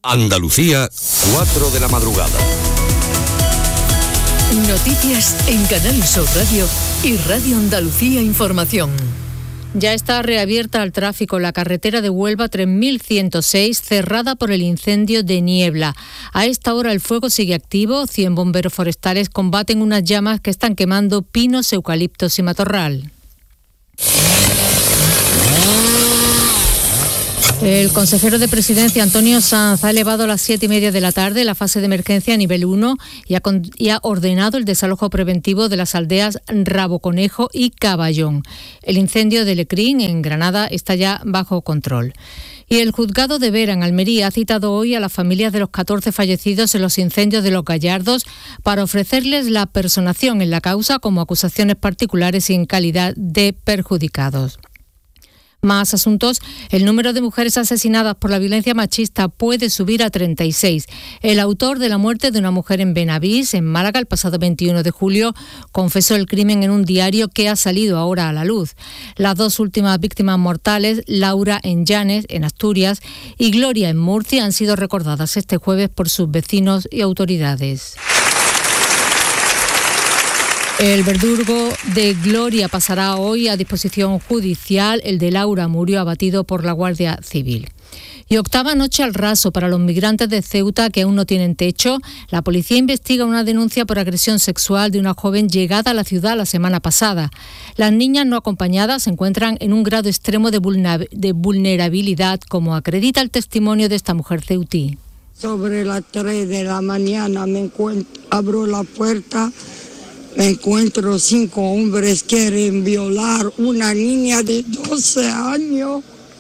Andalucía, 4 de la madrugada. Noticias en Canal Sur Radio y Radio Andalucía Información. Ya está reabierta al tráfico la carretera de Huelva 3106, cerrada por el incendio de Niebla. A esta hora el fuego sigue activo. 100 bomberos forestales combaten unas llamas que están quemando pinos, eucaliptos y matorral. El consejero de Presidencia, Antonio Sanz, ha elevado a las 7:30 de la tarde la fase de emergencia a nivel 1 y ha ordenado el desalojo preventivo de las aldeas Rabo Conejo y Caballón. El incendio de Lecrín, en Granada, está ya bajo control. Y el juzgado de Vera, en Almería, ha citado hoy a las familias de los 14 fallecidos en los incendios de Los Gallardos para ofrecerles la personación en la causa como acusaciones particulares y en calidad de perjudicados. Más asuntos. El número de mujeres asesinadas por la violencia machista puede subir a 36. El autor de la muerte de una mujer en Benavís, en Málaga, el pasado 21 de julio, confesó el crimen en un diario que ha salido ahora a la luz. Las dos últimas víctimas mortales, Laura en Llanes, en Asturias, y Gloria en Murcia, han sido recordadas este jueves por sus vecinos y autoridades. El verdugo de Gloria pasará hoy a disposición judicial. El de Laura murió abatido por la Guardia Civil. Y octava noche al raso para los migrantes de Ceuta que aún no tienen techo. La policía investiga una denuncia por agresión sexual de una joven llegada a la ciudad la semana pasada. Las niñas no acompañadas se encuentran en un grado extremo de vulnerabilidad, como acredita el testimonio de esta mujer ceutí. Sobre las 3 de la mañana abro la puerta. Me encuentro 5 hombres que quieren violar una niña de 12 años.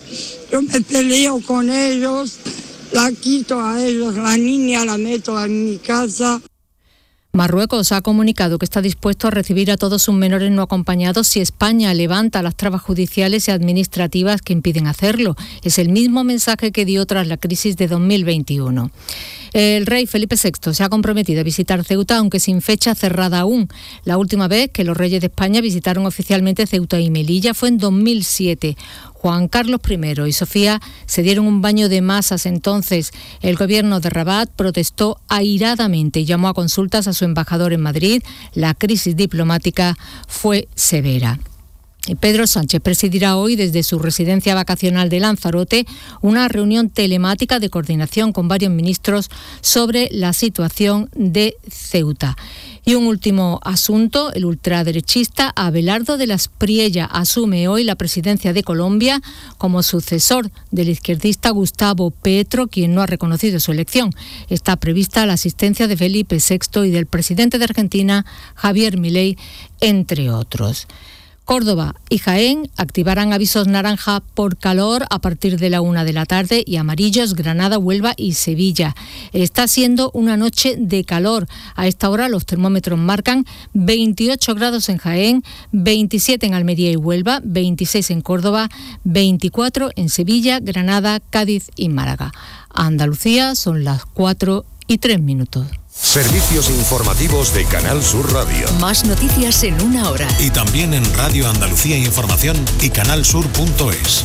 Yo me peleo con ellos, la quito a ellos, la niña la meto en mi casa. Marruecos ha comunicado que está dispuesto a recibir a todos sus menores no acompañados si España levanta las trabas judiciales y administrativas que impiden hacerlo. Es el mismo mensaje que dio tras la crisis de 2021. El rey Felipe VI se ha comprometido a visitar Ceuta, aunque sin fecha cerrada aún. La última vez que los reyes de España visitaron oficialmente Ceuta y Melilla fue en 2007. Juan Carlos I y Sofía se dieron un baño de masas entonces. El gobierno de Rabat protestó airadamente y llamó a consultas a su embajador en Madrid. La crisis diplomática fue severa. Pedro Sánchez presidirá hoy desde su residencia vacacional de Lanzarote una reunión telemática de coordinación con varios ministros sobre la situación de Ceuta. Y un último asunto, el ultraderechista Abelardo de la Espriella asume hoy la presidencia de Colombia como sucesor del izquierdista Gustavo Petro, quien no ha reconocido su elección. Está prevista la asistencia de Felipe VI y del presidente de Argentina, Javier Milei, entre otros. Córdoba y Jaén activarán avisos naranja por calor a partir de la 1 de la tarde y amarillos Granada, Huelva y Sevilla. Está siendo una noche de calor. A esta hora los termómetros marcan 28 grados en Jaén, 27 en Almería y Huelva, 26 en Córdoba, 24 en Sevilla, Granada, Cádiz y Málaga. Andalucía son las 4:03. Servicios informativos de Canal Sur Radio. Más noticias en una hora. Y también en Radio Andalucía Información y canalsur.es.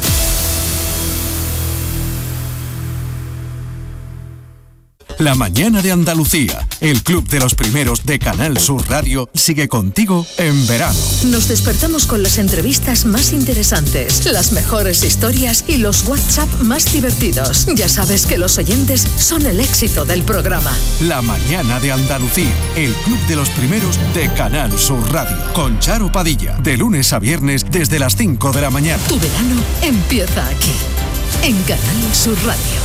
La mañana de Andalucía, el club de los primeros de Canal Sur Radio, sigue contigo en verano. Nos despertamos con las entrevistas más interesantes, las mejores historias y los WhatsApp más divertidos. Ya sabes que los oyentes son el éxito del programa. La mañana de Andalucía, el club de los primeros de Canal Sur Radio, con Charo Padilla, de lunes a viernes desde las 5 de la mañana. Tu verano empieza aquí, en Canal Sur Radio.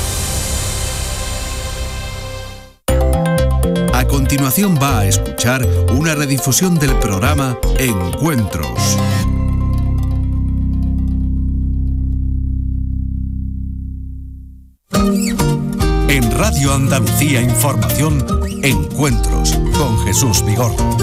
A continuación va a escuchar una redifusión del programa Encuentros. En Radio Andalucía Información, Encuentros con Jesús Vigorra.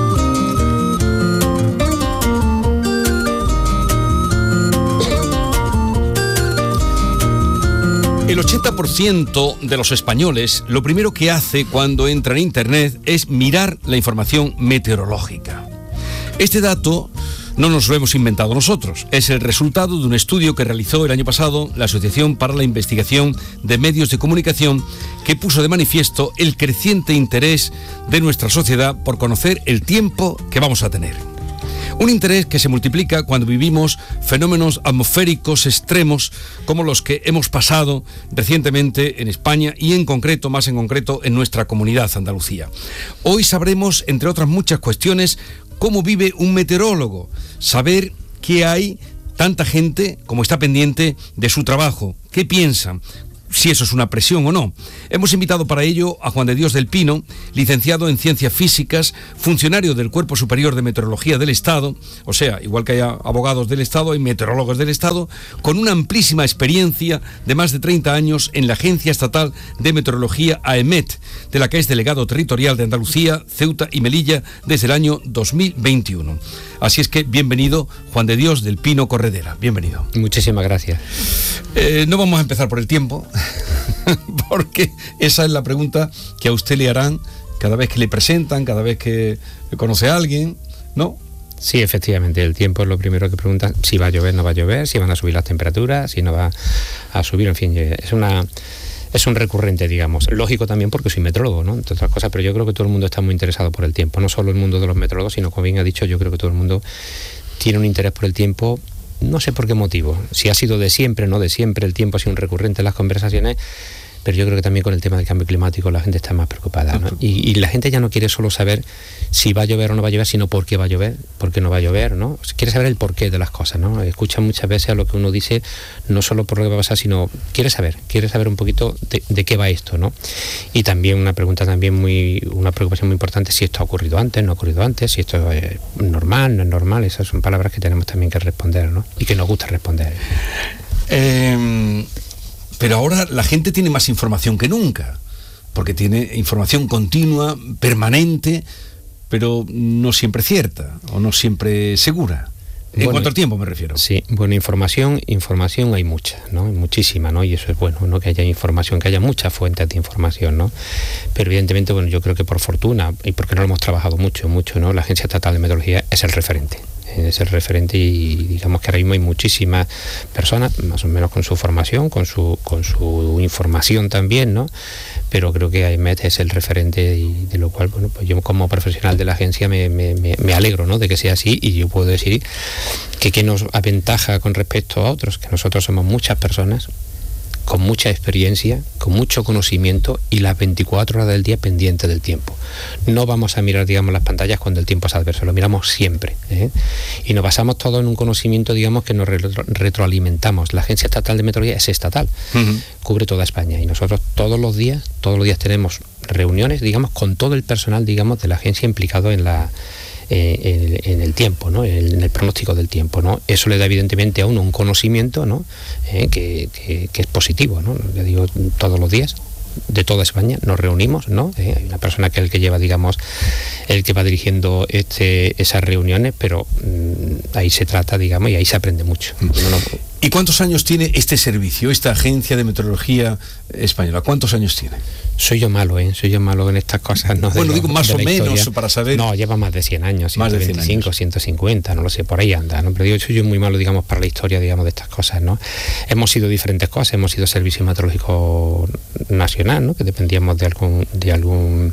El 80% de los españoles lo primero que hace cuando entra en Internet es mirar la información meteorológica. Este dato no nos lo hemos inventado nosotros. Es el resultado de un estudio que realizó el año pasado la Asociación para la Investigación de Medios de Comunicación, que puso de manifiesto el creciente interés de nuestra sociedad por conocer el tiempo que vamos a tener. Un interés que se multiplica cuando vivimos fenómenos atmosféricos extremos como los que hemos pasado recientemente en España y más en concreto en nuestra comunidad, Andalucía. Hoy sabremos, entre otras muchas cuestiones, cómo vive un meteorólogo, saber qué hay tanta gente como está pendiente de su trabajo, qué piensan, si eso es una presión o no. Hemos invitado para ello a Juan de Dios del Pino, licenciado en Ciencias Físicas, funcionario del Cuerpo Superior de Meteorología del Estado, o sea, igual que hay abogados del Estado, hay meteorólogos del Estado, con una amplísima experiencia de más de 30 años en la Agencia Estatal de Meteorología AEMET, de la que es delegado territorial de Andalucía, Ceuta y Melilla desde el año 2021. Así es que bienvenido, Juan de Dios del Pino Corredera, bienvenido. Muchísimas gracias. No vamos a empezar por el tiempo, porque esa es la pregunta que a usted le harán cada vez que le presentan, cada vez que conoce a alguien, ¿no? Sí, efectivamente, el tiempo es lo primero que preguntan, si va a llover, no va a llover, si van a subir las temperaturas, si no va a subir, en fin, es un recurrente, digamos. Lógico también porque soy meteorólogo, ¿no? Entre otras cosas, pero yo creo que todo el mundo está muy interesado por el tiempo, no solo el mundo de los meteorólogos, sino, como bien ha dicho, yo creo que todo el mundo tiene un interés por el tiempo. No sé por qué motivo, si ha sido de siempre, no de siempre, el tiempo ha sido un recurrente en las conversaciones, pero yo creo que también con el tema del cambio climático la gente está más preocupada, ¿no? Y la gente ya no quiere solo saber si va a llover o no va a llover, sino por qué va a llover, por qué no va a llover, ¿no? Quiere saber el porqué de las cosas, ¿no? Escucha muchas veces a lo que uno dice, no solo por lo que va a pasar, sino quiere saber un poquito de qué va esto, ¿no? Y también una preocupación muy importante, si esto ha ocurrido antes, no ha ocurrido antes, si esto es normal, no es normal. Esas son palabras que tenemos también que responder, ¿no? Y que nos gusta responder. Pero ahora la gente tiene más información que nunca, porque tiene información continua, permanente, pero no siempre cierta o no siempre segura. En cuanto al tiempo me refiero. Sí, bueno, información hay mucha, ¿no? Muchísima, ¿no? Y eso es bueno, ¿no? Que haya información, que haya muchas fuentes de información, ¿no? Pero evidentemente, bueno, yo creo que por fortuna, y porque no lo hemos trabajado mucho, ¿no? La Agencia Estatal de Meteorología es el referente. Y digamos que ahora mismo hay muchísimas personas, más o menos con su formación, con su información también, ¿no? Pero creo que AEMET es el referente y de lo cual, bueno, pues yo como profesional de la agencia me alegro, ¿no? De que sea así, y yo puedo decir que nos aventaja con respecto a otros, que nosotros somos muchas personas con mucha experiencia, con mucho conocimiento y las 24 horas del día pendientes del tiempo. No vamos a mirar, digamos, las pantallas cuando el tiempo es adverso, lo miramos siempre, ¿eh? Y nos basamos todo en un conocimiento, digamos, que nos retroalimentamos. La Agencia Estatal de Meteorología es estatal, cubre toda España, y nosotros todos los días tenemos reuniones, digamos, con todo el personal, digamos, de la agencia implicado en el tiempo, ¿no? En el pronóstico del tiempo, ¿no? Eso le da evidentemente a uno un conocimiento, ¿no? Que es positivo, ¿no? Le digo, todos los días de toda España nos reunimos, ¿no? Hay una persona que es el que lleva, digamos, el que va dirigiendo esas reuniones, pero ahí se trata, digamos, y ahí se aprende mucho. ¿Y cuántos años tiene este servicio, esta Agencia de Meteorología Española? ¿Cuántos años tiene? Soy yo malo en estas cosas, ¿no? Bueno, digo más o menos para saber. No, lleva más de 100 años, 125, más de 100 años. 150, no lo sé, por ahí anda, ¿no? Pero soy yo muy malo, digamos, para la historia, digamos, de estas cosas, ¿no? Hemos sido diferentes cosas, hemos sido Servicio Meteorológico Nacional, ¿no? Que dependíamos de algún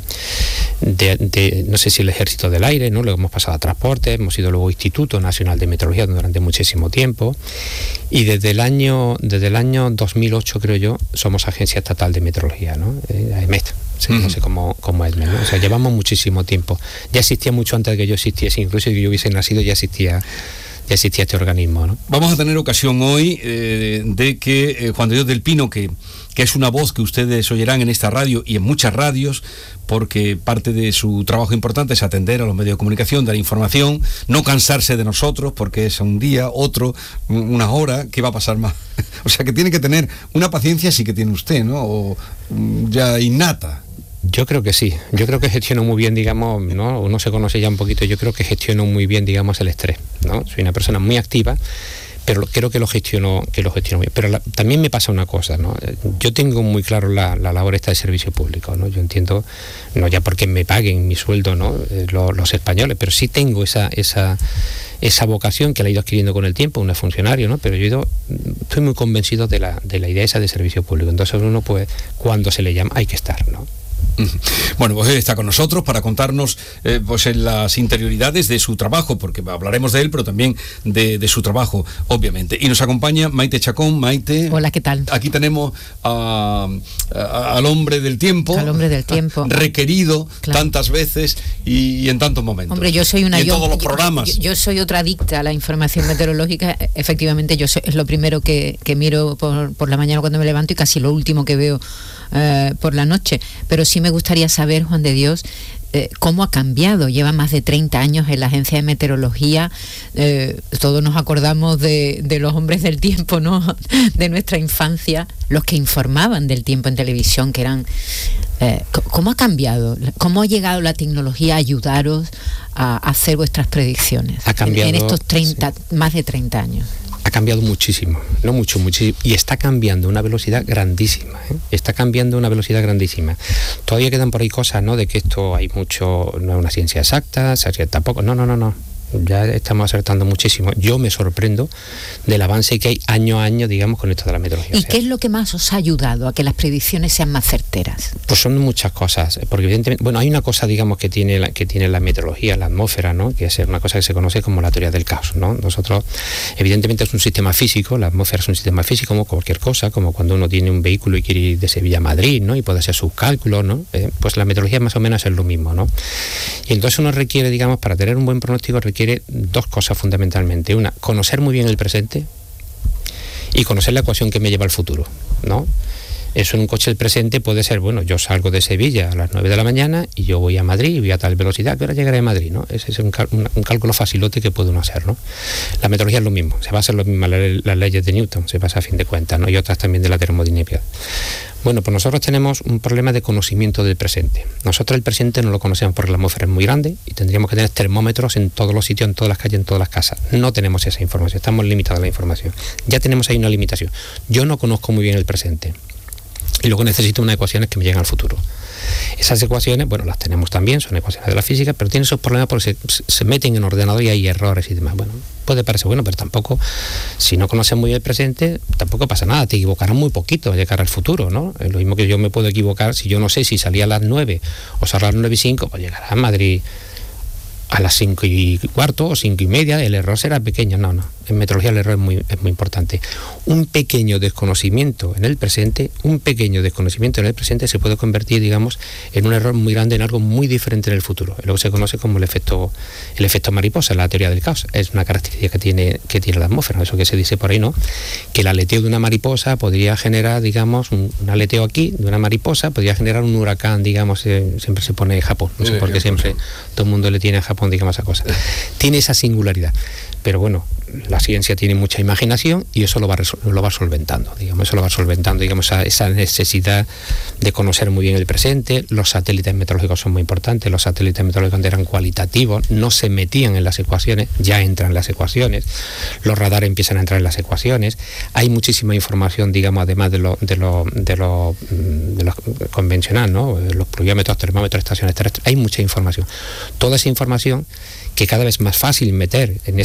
no sé si el Ejército del Aire, ¿no? Luego hemos pasado a Transporte, hemos sido luego Instituto Nacional de Meteorología durante muchísimo tiempo, y desde el año 2008, creo yo, somos Agencia Estatal de Meteorología, ¿no? AEMET, no sé cómo es, ¿no? O sea, llevamos muchísimo tiempo. Ya existía mucho antes de que yo existiese, incluso que yo hubiese nacido ya existía este organismo, ¿no? Vamos a tener ocasión hoy de que Juan de Dios del Pino, que es una voz que ustedes oirán en esta radio y en muchas radios, porque parte de su trabajo importante es atender a los medios de comunicación, dar información, no cansarse de nosotros, porque es un día, otro, una hora, ¿qué va a pasar más? O sea que tiene que tener una paciencia, sí que tiene usted, ¿no? O ya innata. Yo creo que sí, yo creo que gestiono muy bien, digamos, ¿no? Uno se conoce ya un poquito, yo creo que gestiono muy bien, digamos, el estrés, ¿no? Soy una persona muy activa, pero creo que lo gestiono bien. Pero también me pasa una cosa, ¿no? Yo tengo muy claro la labor esta de servicio público, ¿no? Yo entiendo, no ya porque me paguen mi sueldo, ¿no? Los españoles, pero sí tengo esa esa vocación que la he ido adquiriendo con el tiempo, uno es funcionario, ¿no? Pero estoy muy convencido de la idea esa de servicio público. Entonces uno, pues, cuando se le llama, hay que estar, ¿no? Bueno, pues está con nosotros para contarnos pues en las interioridades de su trabajo, porque hablaremos de él, pero también de su trabajo, obviamente. Y nos acompaña Maite Chacón. Maite. Hola, ¿qué tal? Aquí tenemos al hombre del tiempo. Al hombre del tiempo. Requerido, claro, tantas veces y en tantos momentos. Hombre, yo soy una... Y en todos los programas. Yo soy otra adicta a la información meteorológica. Efectivamente, es lo primero que miro por la mañana cuando me levanto y casi lo último que veo por la noche. Pero sí me gustaría saber, Juan de Dios, cómo ha cambiado. Lleva más de 30 años en la agencia de meteorología. Todos nos acordamos de los hombres del tiempo, ¿no? De nuestra infancia, los que informaban del tiempo en televisión, que eran... ¿Cómo ha cambiado? ¿Cómo ha llegado la tecnología a ayudaros a hacer vuestras predicciones? Ha cambiado, en estos 30, sí, más de 30 años. Ha cambiado muchísimo, no mucho, muchísimo, y está cambiando a una velocidad grandísima, ¿eh? Está cambiando a una velocidad grandísima. Todavía quedan por ahí cosas, ¿no? De que esto hay mucho, no es una ciencia exacta, se acierta poco, no. Ya estamos acertando muchísimo. Yo me sorprendo del avance que hay año a año, digamos, con esto de la meteorología. ¿Y qué es lo que más os ha ayudado a que las predicciones sean más certeras? Pues son muchas cosas, porque evidentemente, bueno, hay una cosa, digamos, que tiene la meteorología, la atmósfera, ¿no? Que es una cosa que se conoce como la teoría del caos, ¿no? Nosotros, evidentemente, es un sistema físico, la atmósfera es un sistema físico como cualquier cosa, como cuando uno tiene un vehículo y quiere ir de Sevilla a Madrid, ¿no? Y puede hacer sus cálculos, ¿no? Pues la meteorología más o menos es lo mismo, ¿no? Y entonces uno requiere, digamos, para tener un buen pronóstico, requiere dos cosas fundamentalmente. Una, conocer muy bien el presente y conocer la ecuación que me lleva al futuro, ¿no? Eso en un coche del presente puede ser, bueno, yo salgo de Sevilla a las 9 de la mañana y yo voy a Madrid y voy a tal velocidad, que ahora llegaré a Madrid, ¿no? Ese es un cálculo facilote que puede uno hacer, ¿no? La meteorología es lo mismo, se basa en lo mismo, las leyes de Newton, se basa a fin de cuentas, ¿no? Y otras también de la termodinámica. Bueno, pues nosotros tenemos un problema de conocimiento del presente. Nosotros el presente no lo conocemos porque la atmósfera es muy grande y tendríamos que tener termómetros en todos los sitios, en todas las calles, en todas las casas. No tenemos esa información, estamos limitados a la información. Ya tenemos ahí una limitación. Yo no conozco muy bien el presente y luego necesito unas ecuaciones que me lleguen al futuro. Esas ecuaciones, bueno, las tenemos también, son ecuaciones de la física, pero tienen esos problemas porque se meten en ordenador y hay errores y demás. Bueno, puede parecer bueno, pero tampoco, si no conoces muy bien el presente, tampoco pasa nada, te equivocarás muy poquito de cara al futuro, ¿no? Es lo mismo que yo me puedo equivocar, si yo no sé si salía a las 9 o salía a las 9:05, pues llegará a Madrid a las 5:15 o 5:30, el error será pequeño. No. En meteorología el error es muy importante. Un pequeño desconocimiento en el presente se puede convertir, digamos, en un error muy grande, en algo muy diferente en el futuro. Es lo que se conoce como el efecto mariposa, la teoría del caos. Es una característica que tiene la atmósfera. Eso que se dice por ahí, ¿no? Que el aleteo de una mariposa podría generar, digamos, un aleteo aquí de una mariposa, podría generar un huracán, digamos, siempre se pone Japón. No sé por qué siempre todo el mundo le tiene a Japón, digamos, esa cosa. Tiene esa singularidad. Pero bueno, la ciencia tiene mucha imaginación y eso lo va solventando, digamos, esa necesidad de conocer muy bien el presente. Los satélites meteorológicos son muy importantes. Los satélites meteorológicos eran cualitativos, no se metían en las ecuaciones, ya entran en las ecuaciones. Los radares empiezan a entrar en las ecuaciones. Hay muchísima información, digamos, además de lo convencional, ¿no? Los pluviómetros, termómetros, estaciones terrestres. Hay mucha información. Toda esa información que cada vez es más fácil meter en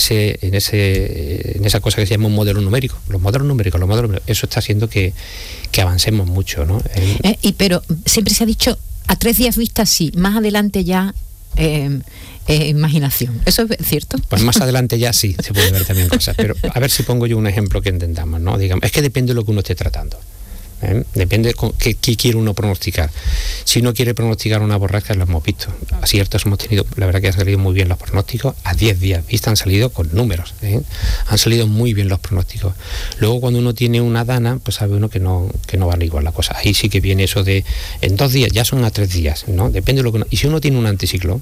esa cosa que se llama un modelo numérico. Los modelos numéricos, eso está haciendo que avancemos mucho, ¿no? Pero siempre se ha dicho, a 3 días vista sí, más adelante ya imaginación. ¿Eso es cierto? Pues más adelante ya sí, se puede ver también cosas. Pero a ver si pongo yo un ejemplo que entendamos, ¿no? Digamos, es que depende de lo que uno esté tratando. Depende de qué quiere uno pronosticar. Si uno quiere pronosticar una borrasca, lo hemos visto. Aciertos hemos tenido, la verdad que han salido muy bien los pronósticos. A 10 días vista han salido con números, han salido muy bien los pronósticos. Luego cuando uno tiene una dana, pues sabe uno que no van igual la cosa. Ahí sí que viene eso de en 2 días, ya son a 3 días, ¿no? Depende de lo que uno, y si uno tiene un anticiclón,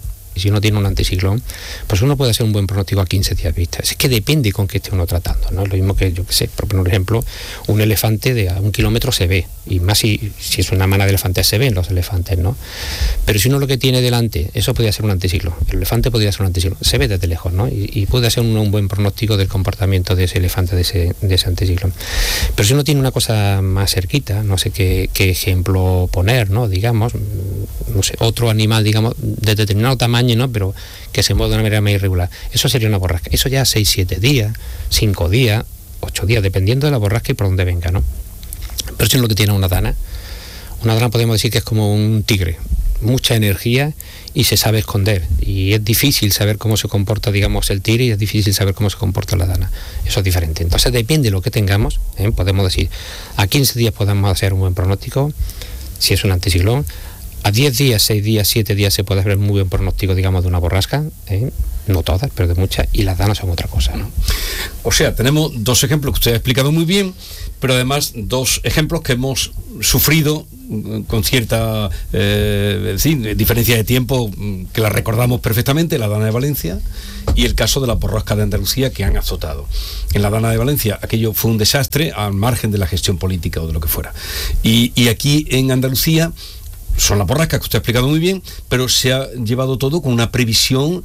pues uno puede hacer un buen pronóstico a 15 días vista. Es que depende con qué esté uno tratando, ¿no? Lo mismo que, yo qué sé, por ejemplo, un elefante de a 1 kilómetro se ve, y más si es una manada de elefantes se ven los elefantes, ¿no? Pero si uno lo que tiene delante, eso podría ser un anticiclón, el elefante podría ser un anticiclón, se ve desde lejos, ¿no? Y puede hacer un buen pronóstico del comportamiento de ese elefante, de ese anticiclón. Pero si uno tiene una cosa más cerquita, no sé qué ejemplo poner, ¿no? Digamos, no sé, otro animal, digamos, de determinado tamaño, ¿no? Pero que se mueve de una manera más irregular. Eso sería una borrasca. Eso ya 6-7 días, 5 días, 8 días, dependiendo de la borrasca y por dónde venga, ¿no? Pero eso es lo que tiene una dana. Una dana podemos decir que es como un tigre, mucha energía y se sabe esconder. Y es difícil saber cómo se comporta, digamos, el tigre, y es difícil saber cómo se comporta la dana. Eso es diferente. Entonces depende de lo que tengamos, podemos decir, a 15 días podemos hacer un buen pronóstico, si es un anticiclón. A 10 días, 6 días, 7 días se puede hacer muy buen pronóstico, digamos, de una borrasca, no todas, pero de muchas, y las danas son otra cosa, ¿no? O sea, tenemos dos ejemplos que usted ha explicado muy bien, pero además dos ejemplos que hemos sufrido con cierta diferencia de tiempo, que la recordamos perfectamente, la dana de Valencia y el caso de la borrasca de Andalucía, que han azotado. En la dana de Valencia aquello fue un desastre al margen de la gestión política o de lo que fuera. Y aquí en Andalucía son las borrascas que usted ha explicado muy bien, pero se ha llevado todo con una previsión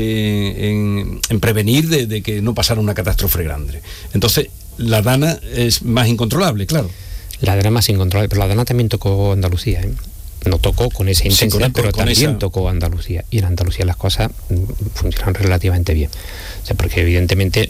en prevenir de que no pasara una catástrofe grande. Entonces, la dana es más incontrolable, claro. La dana más incontrolable, pero la dana también tocó Andalucía, No tocó con esa intensidad, pero también tocó Andalucía. Y en Andalucía las cosas funcionan relativamente bien. O sea, porque evidentemente,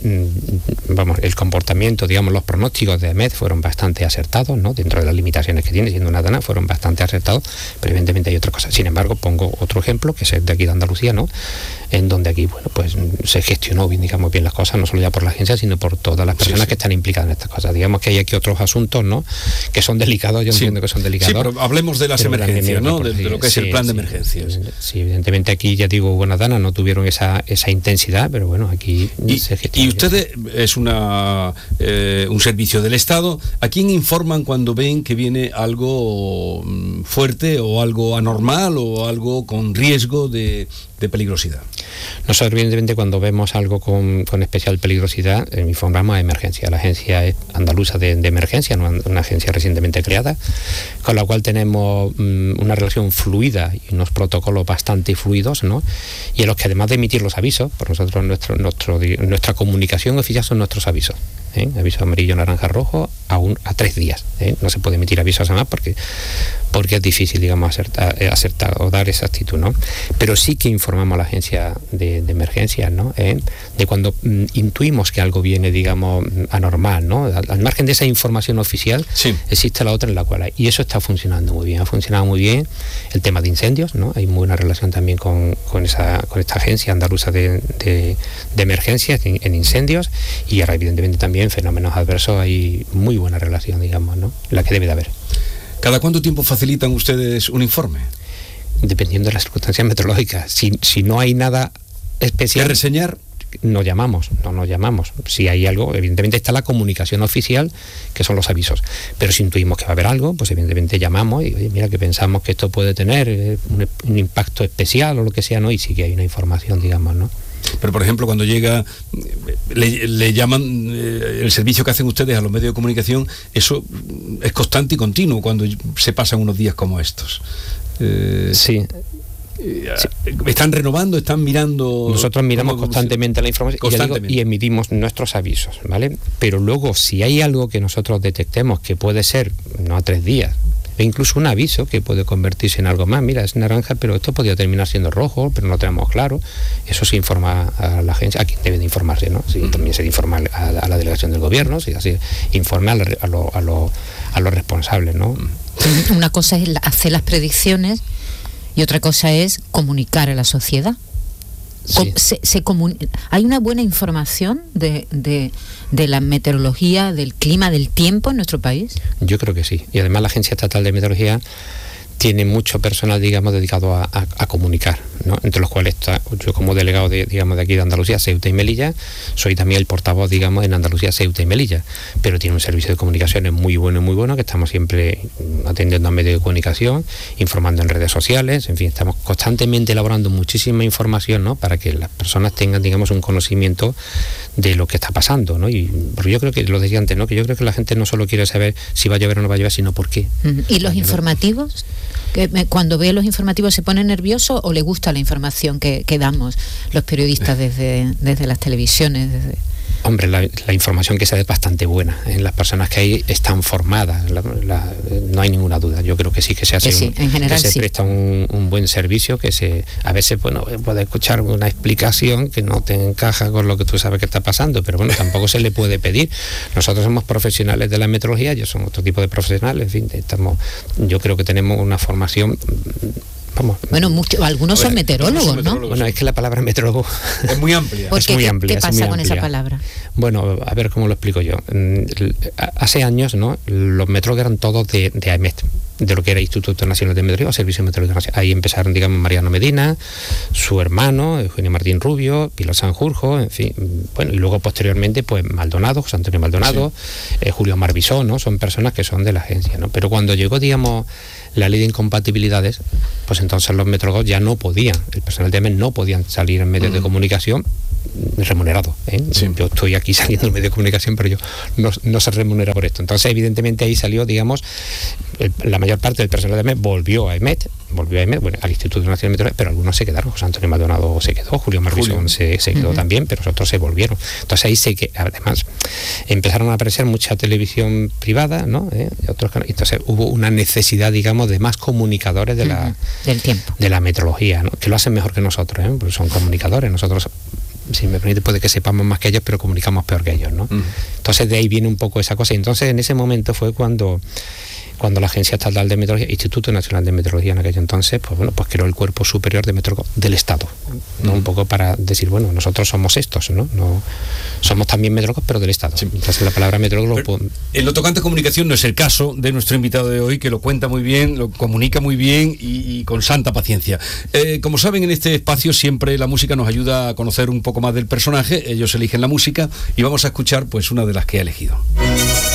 el comportamiento, digamos, los pronósticos de AEMET fueron bastante acertados, ¿no? Dentro de las limitaciones que tiene, siendo una dana, fueron bastante acertados, pero evidentemente hay otras cosas. Sin embargo, pongo otro ejemplo, que es el de aquí de Andalucía, ¿no? En donde aquí, bueno, pues se gestionó bien, digamos, bien las cosas, no solo ya por la agencia, sino por todas las personas que están implicadas en estas cosas. Digamos que hay aquí otros asuntos, ¿no? Que son delicados, yo entiendo que son delicados. Sí, pero hablemos de las emergencias, ¿no? De lo que es el plan de emergencias. Sí, evidentemente aquí, ya digo, buenas danas no tuvieron esa intensidad, pero bueno, aquí se gestiona. Y ustedes es un servicio del Estado. ¿A quién informan cuando ven que viene algo fuerte o algo anormal o algo con riesgo de peligrosidad? Nosotros, evidentemente, cuando vemos algo con especial peligrosidad, informamos a emergencia. La agencia andaluza de emergencia, una agencia recientemente creada, con la cual tenemos una relación fluida y unos protocolos bastante fluidos, ¿no? Y en los que, además de emitir los avisos, por nosotros nuestra comunicación oficial son nuestros avisos. Aviso amarillo, naranja, rojo, a 3 días. No se puede emitir avisos más porque es difícil, digamos, acertar o dar esa actitud, ¿no? Pero sí que informamos a la agencia de emergencias, ¿no? De cuando intuimos que algo viene, digamos, anormal, ¿no? Al margen de esa información oficial, existe la otra en la cual hay. Y eso está funcionando muy bien. Ha funcionado muy bien el tema de incendios, ¿no? Hay muy buena relación también con esta agencia andaluza de emergencias en incendios, y ahora, evidentemente, también fenómenos adversos, hay muy buena relación, digamos, ¿no? La que debe de haber. ¿Cada cuánto tiempo facilitan ustedes un informe? Dependiendo de las circunstancias meteorológicas. Si no hay nada especial... ¿De reseñar? No nos llamamos. Si hay algo, evidentemente está la comunicación oficial, que son los avisos. Pero si intuimos que va a haber algo, pues evidentemente llamamos y, oye, mira, que pensamos que esto puede tener un impacto especial o lo que sea, ¿no? Y sí que hay una información, digamos, ¿no? Pero, por ejemplo, cuando llega, le llaman el servicio que hacen ustedes a los medios de comunicación, eso es constante y continuo cuando se pasan unos días como estos. Sí. ¿Están renovando, están mirando? Nosotros miramos constantemente la información y emitimos nuestros avisos, ¿vale? Pero luego, si hay algo que nosotros detectemos que puede ser, no a 3 días, e incluso un aviso que puede convertirse en algo más, mira, es naranja, pero esto podría terminar siendo rojo, pero no lo tenemos claro, eso se informa a la agencia, a quien debe de informarse, ¿no? Sí, también se informa a la delegación del gobierno, sí, así informa a los responsables, ¿no? Una cosa es hacer las predicciones y otra cosa es comunicar a la sociedad. Sí. ¿Hay una buena información de la meteorología, del clima, del tiempo en nuestro país? Yo creo que sí. Y además la Agencia Estatal de Meteorología tiene mucho personal, digamos, dedicado a comunicar, ¿no? Entre los cuales está, yo como delegado de aquí de Andalucía, Ceuta y Melilla, soy también el portavoz, digamos, en Andalucía, Ceuta y Melilla, pero tiene un servicio de comunicaciones muy bueno, que estamos siempre atendiendo a medios de comunicación, informando en redes sociales, en fin, estamos constantemente elaborando muchísima información, ¿no? Para que las personas tengan, digamos, un conocimiento de lo que está pasando, ¿no? Y porque yo creo que, lo decía antes, ¿no? Que yo creo que la gente no solo quiere saber si va a llover o no va a llover, sino por qué. ¿Y los informativos? Cuando ve los informativos, ¿se pone nervioso o le gusta la información que damos los periodistas desde las televisiones? Hombre, la información que se da es bastante buena. Las personas que hay están formadas, no hay ninguna duda. Yo creo que sí, que se hace en general, que se presta un buen servicio, a veces puede escuchar una explicación que no te encaja con lo que tú sabes que está pasando, pero bueno, tampoco se le puede pedir. Nosotros somos profesionales de la meteorología, ellos son otro tipo de profesionales, en fin, yo creo que tenemos una formación. Bueno, algunos son meteorólogos, ¿no? Bueno, es que la palabra meteorólogo es muy amplia. ¿Qué pasa con esa palabra? Bueno, a ver cómo lo explico yo. Hace años, ¿no?, los meteorólogos eran todos de AEMET, de lo que era Instituto Nacional de Meteorología o Servicio Meteorológico Nacional. Ahí empezaron, digamos, Mariano Medina, su hermano, Eugenio Martín Rubio, Pilar Sanjurjo, en fin, bueno, y luego posteriormente, pues Maldonado, José Antonio Maldonado, Julio Marbisó, ¿no? Son personas que son de la agencia, ¿no? Pero cuando llegó, digamos, la ley de incompatibilidades, pues entonces los meteorólogos ya no podían, el personal de AEMET no podían salir en medios de comunicación remunerado, ¿eh? Sí. Yo estoy aquí saliendo en medio de comunicación, pero yo no se remunera por esto. Entonces, evidentemente, ahí salió, digamos, la mayor parte del personal de AEMET volvió a AEMET, bueno, al Instituto Nacional de Meteorología, pero algunos se quedaron. José Antonio Maldonado se quedó, Julio Marbisón se quedó también, pero los otros se volvieron. Entonces ahí además empezaron a aparecer mucha televisión privada, ¿no? Entonces hubo una necesidad, digamos, de más comunicadores del tiempo, de la meteorología, ¿no? Que lo hacen mejor que nosotros, porque son comunicadores. Nosotros, si me permite, puede que sepamos más que ellos, pero comunicamos peor que ellos, ¿no? Entonces de ahí viene un poco esa cosa. Y entonces en ese momento fue cuando la Agencia Estatal de Meteorología, Instituto Nacional de Meteorología en aquel entonces, pues creó el Cuerpo Superior de Meteorólogos del Estado, ¿no? Un poco para decir, bueno, nosotros somos estos, ¿no? Somos también meteorólogos, pero del Estado. Sí. Entonces la palabra meteorólogo... En lo tocante a comunicación no es el caso de nuestro invitado de hoy, que lo cuenta muy bien, lo comunica muy bien y con santa paciencia. Como saben, en este espacio siempre la música nos ayuda a conocer un poco más del personaje. Ellos eligen la música y vamos a escuchar pues una de las que ha elegido.